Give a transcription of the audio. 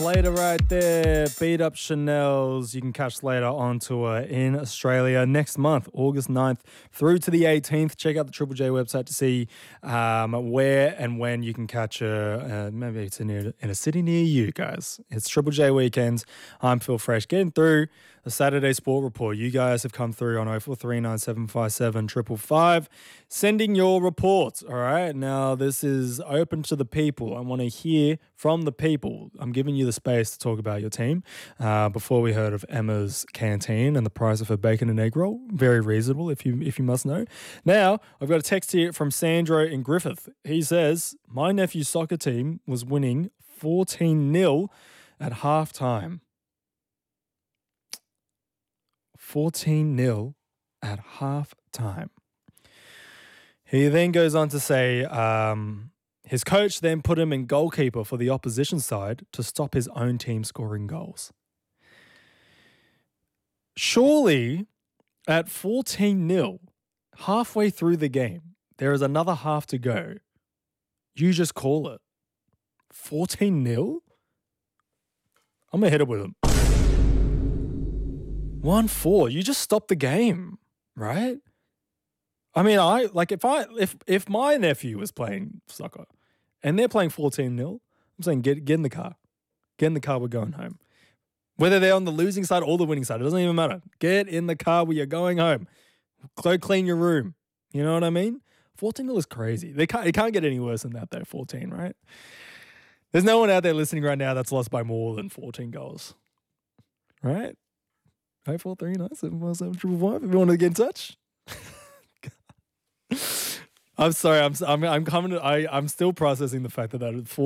Slater right there. Beat up Chanel's. You can catch Slater on tour in Australia next month, August 9th through to the 18th. Check out the Triple J website to see where and when you can catch her. Maybe it's in a city near you guys. It's Triple J weekends. I'm Phil Fresh. Getting through the Saturday Sport Report. You guys have come through on 0439757555, sending your reports. All right. Now, this is open to the people. I want to hear from the people. I'm giving you the space to talk about your team. Before we heard of Emma's Canteen and the price of her bacon and egg roll. Very reasonable, if you must know. Now, I've got a text here from Sandro in Griffith. He says, my nephew's soccer team was winning 14-0 at halftime. 14-0 at half time. He then goes on to say his coach then put him in goalkeeper for the opposition side to stop his own team scoring goals. Surely at 14-0, halfway through the game, there is another half to go. You just call it. 14-0? I'm going to hit it with him. 1-4. You just stop the game, right? I mean, if my nephew was playing soccer and they're playing 14-0, I'm saying get in the car. Get in the car, we're going home. Whether they're on the losing side or the winning side, it doesn't even matter. Get in the car where you're going home. Go clean your room. You know what I mean? 14-0 is crazy. It can't get any worse than that though, 14, right? There's no one out there listening right now that's lost by more than 14 goals. Right? 0439757555 if you want to get in touch. I'm sorry. I'm coming. I'm still processing the fact that